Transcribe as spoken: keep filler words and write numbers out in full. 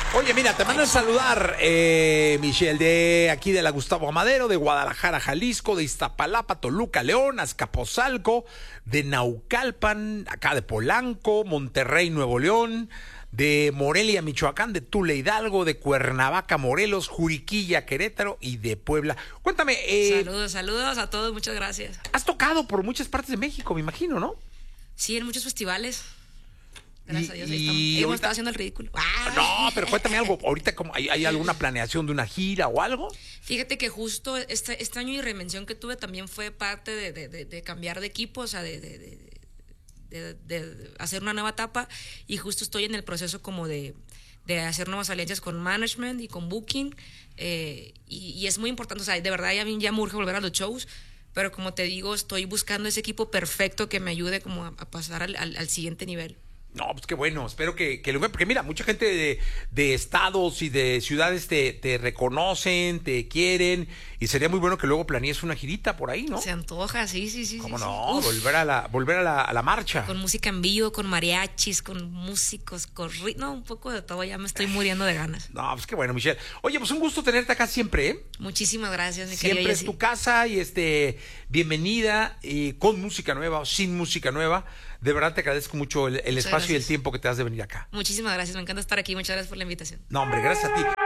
Oye, mira, te mandan a saludar, eh, Michelle, de aquí de la Gustavo Amadero, de Guadalajara, Jalisco, de Iztapalapa, Toluca, León, Azcapotzalco, de Naucalpan, acá de Polanco, Monterrey, Nuevo León, de Morelia, Michoacán, de Tula, Hidalgo, de Cuernavaca, Morelos, Juriquilla, Querétaro y de Puebla. Cuéntame, eh, Saludos, saludos a todos, muchas gracias. has tocado por muchas partes de México, me imagino, ¿no? Sí, en muchos festivales. Gracias Y- a Dios, ahí y estamos. Hemos ahorita- estado haciendo el ridículo. ¡Ah! No, pero cuéntame algo. Ahorita, ¿cómo, hay, ¿hay alguna planeación de una gira o algo? Fíjate que justo este, este año y reinvención que tuve también fue parte de, de- de- de cambiar de equipo, o sea, de, de- de- de- de- de hacer una nueva etapa, y justo estoy en el proceso como de, de hacer nuevas alianzas con management y con booking, eh, y, y es muy importante, o sea, de verdad ya, ya me urge volver a los shows, pero como te digo, estoy buscando ese equipo perfecto que me ayude como a, a pasar al, al- al siguiente nivel. No, pues qué bueno, espero que, que lo vean, porque mira, mucha gente de, de estados y de ciudades te, te reconocen, te quieren, y sería muy bueno que luego planees una girita por ahí, ¿no? Se antoja, sí, sí, sí. ¿Cómo sí, no? sí. Uf. Volver a la, volver a la, a la marcha. Con música en vivo, con mariachis, con músicos, con ri- no, un poco de todo, ya me estoy muriendo de ganas. No, pues qué bueno, Michelle. Oye, pues un gusto tenerte acá siempre, ¿eh? Muchísimas gracias, mi Siempre querida es Jessy. tu casa y este, bienvenida, y con música nueva o sin música nueva. De verdad te agradezco mucho el, el Muchas espacio y el gracias. tiempo que te das de venir acá. Muchísimas gracias, me encanta estar aquí, muchas gracias por la invitación. No, hombre, gracias a ti.